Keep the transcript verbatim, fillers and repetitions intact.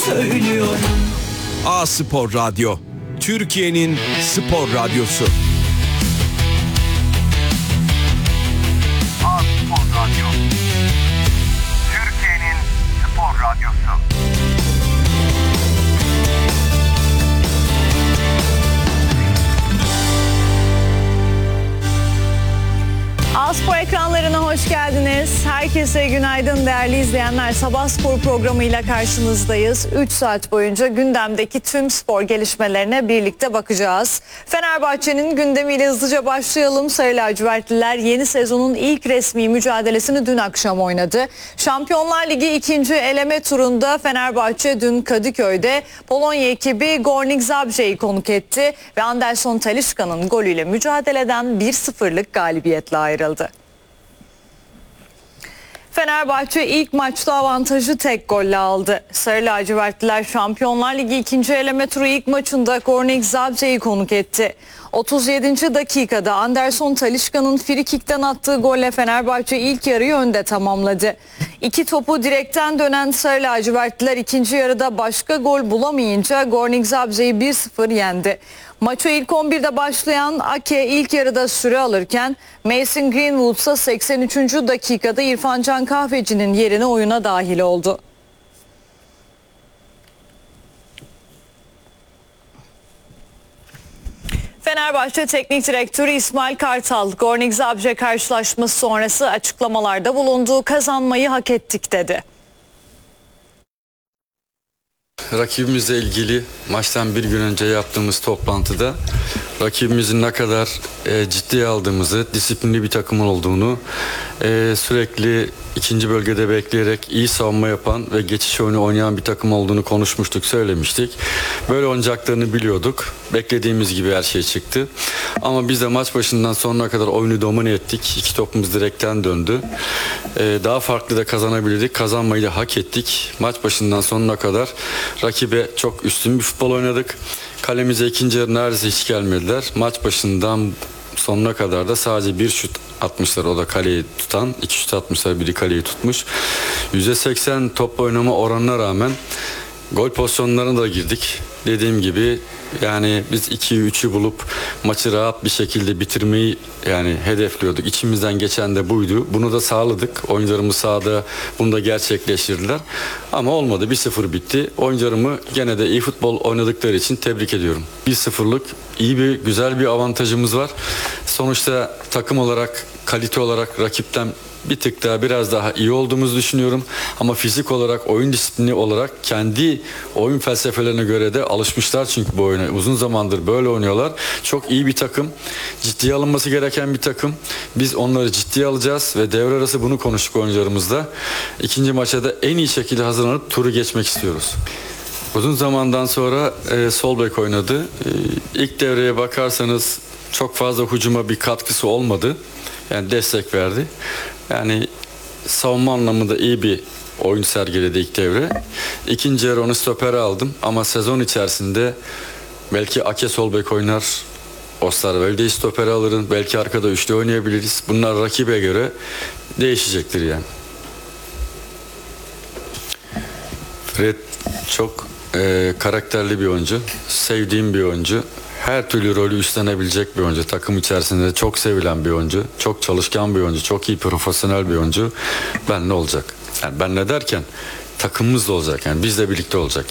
söylüyorum. A Spor Radyo, Türkiye'nin spor radyosu. A Spor Radyo, Türkiye'nin spor radyosu. A-Spor ekranlarına hoş geldiniz. Herkese günaydın değerli izleyenler. Sabah spor programıyla karşınızdayız. üç saat boyunca gündemdeki tüm spor gelişmelerine birlikte bakacağız. Fenerbahçe'nin gündemiyle hızlıca başlayalım. Sarı lacivertliler yeni sezonun ilk resmi mücadelesini dün akşam oynadı. Şampiyonlar Ligi ikinci eleme turunda Fenerbahçe dün Kadıköy'de Polonya ekibi Górnik Zabrze'yi konuk etti ve Anderson Talisca'nın golüyle mücadeleden bir sıfırlık galibiyetle ayrıldı. Fenerbahçe ilk maçta avantajı tek golle aldı. Sarı lacivertliler Şampiyonlar Ligi ikinci eleme turu ilk maçında Górnik Zabrze'yi konuk etti. otuz yedinci dakikada Anderson Talisca'nın frikikten attığı golle Fenerbahçe ilk yarıyı önde tamamladı. İki topu direkten dönen Sarı lacivertliler ikinci yarıda başka gol bulamayınca Górnik Zabrze'yi bir sıfır yendi. Maça ilk on birde başlayan Ake ilk yarıda süre alırken Mason Greenwood ise seksen üçüncü dakikada İrfan Can Kahveci'nin yerine oyuna dahil oldu. Fenerbahçe Teknik Direktörü İsmail Kartal, Górnik Zabrze karşılaşması sonrası açıklamalarda bulunduğu kazanmayı hak ettik dedi. Rakibimizle ilgili maçtan bir gün önce yaptığımız toplantıda rakibimizin ne kadar e, ciddiye aldığımızı, disiplinli bir takım olduğunu, e, sürekli ikinci bölgede bekleyerek iyi savunma yapan ve geçiş oyunu oynayan bir takım olduğunu konuşmuştuk, söylemiştik. Böyle oynayacaklarını biliyorduk. Beklediğimiz gibi her şey çıktı. Ama biz de maç başından sonuna kadar oyunu domine ettik. İki topumuz direkten döndü. E, daha farklı da kazanabilirdik. Kazanmayı da hak ettik. Maç başından sonuna kadar rakibe çok üstün bir futbol oynadık. Kalemize ikinci yarı neredeyse hiç gelmediler. Maç başından sonuna kadar da sadece bir şut atmışlar, o da kaleyi tutan. İki şut atmışlar, biri kaleyi tutmuş. yüzde seksen top oynama oranına rağmen gol pozisyonlarına da girdik. Dediğim gibi yani biz ikiyi üçü bulup maçı rahat bir şekilde bitirmeyi yani hedefliyorduk. İçimizden geçen de buydu. Bunu da sağladık. Oyuncularımız sahada bunu da gerçekleştirdiler. Ama olmadı. bir sıfır bitti. Oyuncularımı gene de iyi futbol oynadıkları için tebrik ediyorum. bir sıfırlık iyi bir güzel bir avantajımız var. Sonuçta takım olarak, kalite olarak rakipten bir tık daha biraz daha iyi olduğumuzu düşünüyorum. Ama fizik olarak, oyun disiplini olarak kendi oyun felsefelerine göre de alışmışlar çünkü bu oyuna. Uzun zamandır böyle oynuyorlar. Çok iyi bir takım. Ciddiye alınması gereken bir takım. Biz onları ciddiye alacağız ve devre arası bunu konuştuk oyuncularımızla. İkinci maça da en iyi şekilde hazırlanıp turu geçmek istiyoruz. Uzun zamandan sonra e, sol bek oynadı. E, ilk devreye bakarsanız çok fazla hücuma bir katkısı olmadı. Yani destek verdi. Yani savunma anlamında iyi bir oyun sergiledi ilk devre. İkinci yarı onu stopere aldım ama sezon içerisinde belki Ake sol bek oynar, Osterwolde'yi stopere alırım, belki arkada üçlü oynayabiliriz. Bunlar rakibe göre değişecektir yani. Fred çok e, karakterli bir oyuncu, sevdiğim bir oyuncu. Her türlü rolü üstlenebilecek bir oyuncu. Takım içerisinde çok sevilen bir oyuncu. Çok çalışkan bir oyuncu. Çok iyi profesyonel bir oyuncu. Benle olacak. Yani benle derken takımımızla olacak. Yani bizle birlikte olacak.